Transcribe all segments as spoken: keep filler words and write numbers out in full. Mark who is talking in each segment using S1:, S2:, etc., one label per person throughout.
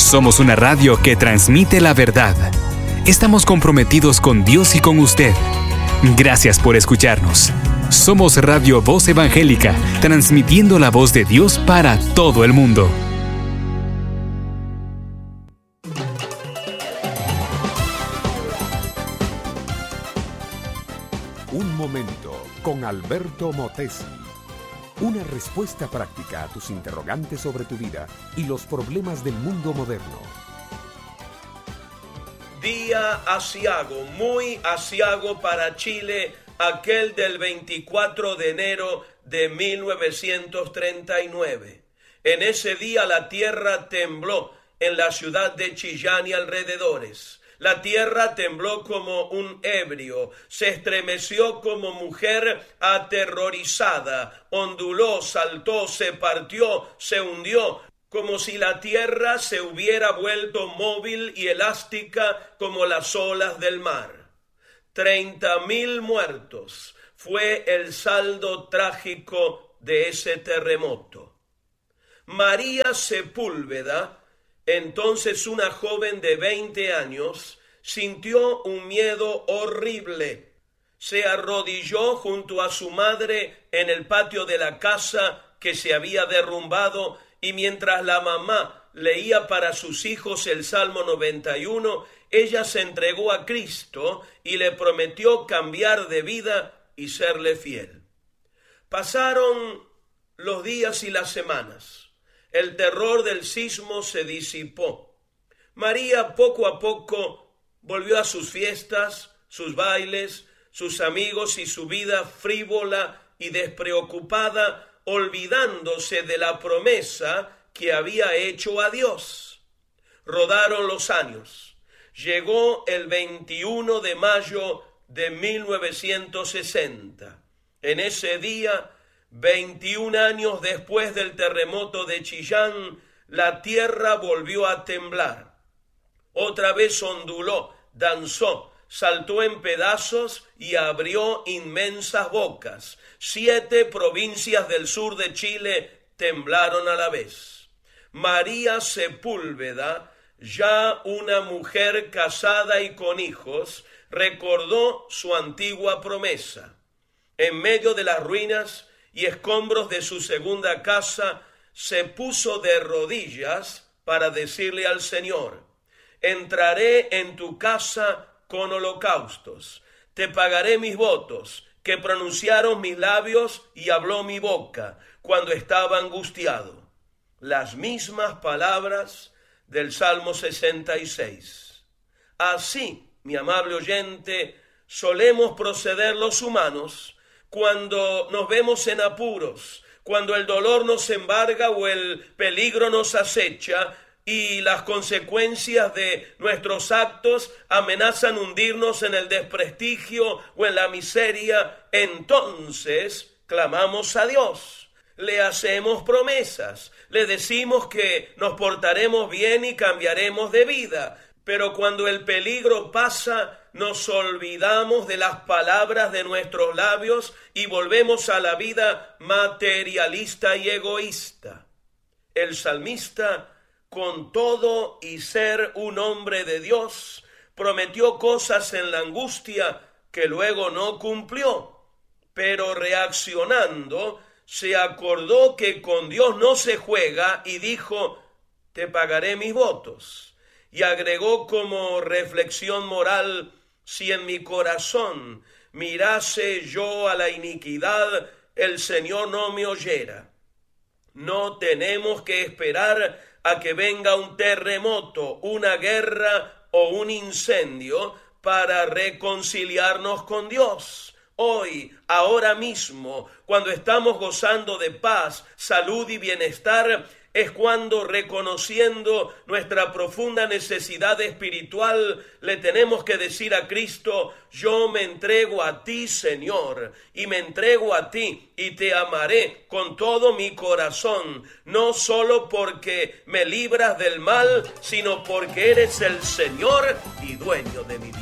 S1: Somos una radio que transmite la verdad. Estamos comprometidos con Dios y con usted. Gracias por escucharnos. Somos Radio Voz Evangélica, transmitiendo la voz de Dios para todo el mundo.
S2: Un momento con Alberto Motesi. Una respuesta práctica a tus interrogantes sobre tu vida y los problemas del mundo moderno.
S3: Día aciago, muy aciago para Chile, aquel del veinticuatro de enero de mil novecientos treinta y nueve. En ese día la tierra tembló en la ciudad de Chillán y alrededores. La tierra tembló como un ebrio, se estremeció como mujer aterrorizada, onduló, saltó, se partió, se hundió, como si la tierra se hubiera vuelto móvil y elástica como las olas del mar. Treinta mil muertos fue el saldo trágico de ese terremoto. María Sepúlveda, entonces una joven de veinte años, sintió un miedo horrible. Se arrodilló junto a su madre en el patio de la casa que se había derrumbado y mientras la mamá leía para sus hijos el Salmo noventa y uno, ella se entregó a Cristo y le prometió cambiar de vida y serle fiel. Pasaron los días y las semanas. El terror del sismo se disipó. María poco a poco volvió a sus fiestas, sus bailes, sus amigos y su vida frívola y despreocupada, olvidándose de la promesa que había hecho a Dios. Rodaron los años. Llegó el veintiuno de mayo de mil novecientos sesenta. En ese día, veintiún años después del terremoto de Chillán, la tierra volvió a temblar. Otra vez onduló, danzó, saltó en pedazos y abrió inmensas bocas. Siete provincias del sur de Chile temblaron a la vez. María Sepúlveda, ya una mujer casada y con hijos, recordó su antigua promesa. En medio de las ruinas y escombros de su segunda casa, se puso de rodillas para decirle al Señor: entraré en tu casa con holocaustos, te pagaré mis votos, que pronunciaron mis labios y habló mi boca cuando estaba angustiado. Las mismas palabras del Salmo sesenta y seis. Así, mi amable oyente, solemos proceder los humanos cuando nos vemos en apuros, cuando el dolor nos embarga o el peligro nos acecha y las consecuencias de nuestros actos amenazan hundirnos en el desprestigio o en la miseria. Entonces clamamos a Dios, le hacemos promesas, le decimos que nos portaremos bien y cambiaremos de vida. Pero cuando el peligro pasa, nos olvidamos de las palabras de nuestros labios y volvemos a la vida materialista y egoísta. El salmista, con todo y ser un hombre de Dios, prometió cosas en la angustia que luego no cumplió, pero reaccionando, se acordó que con Dios no se juega y dijo: te pagaré mis votos. Y agregó como reflexión moral: si en mi corazón mirase yo a la iniquidad, el Señor no me oyera. No tenemos que esperar a que venga un terremoto, una guerra o un incendio para reconciliarnos con Dios. Hoy, ahora mismo, cuando estamos gozando de paz, salud y bienestar, es cuando, reconociendo nuestra profunda necesidad espiritual, le tenemos que decir a Cristo: yo me entrego a ti, Señor, y me entrego a ti y te amaré con todo mi corazón, no solo porque me libras del mal, sino porque eres el Señor y dueño de mi vida.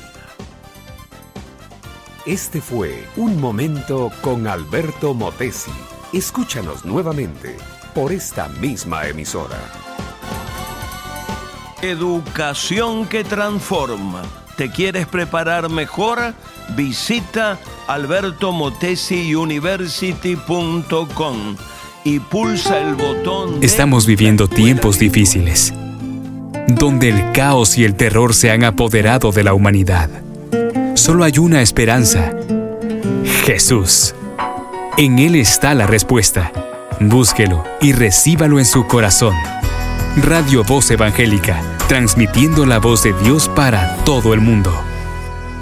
S2: Este fue Un Momento con Alberto Motesi. Escúchanos nuevamente por esta misma emisora.
S3: Educación que transforma. ¿Te quieres preparar mejor? Visita alberto motesi university punto com y pulsa el botón.
S1: Estamos viviendo tiempos difíciles, donde el caos y el terror se han apoderado de la humanidad. Solo hay una esperanza: Jesús. En Él está la respuesta. Búsquelo y recíbalo en su corazón. Radio Voz Evangélica, transmitiendo la voz de Dios para todo el mundo.